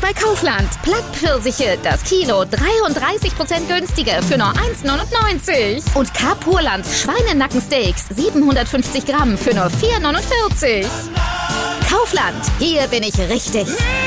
bei Kaufland. Plattpfirsiche, das Kilo 33% günstiger für nur 1,99. Und Kapurland Schweinenackensteaks 750 Gramm für nur 4,49. Kaufland, hier bin ich richtig.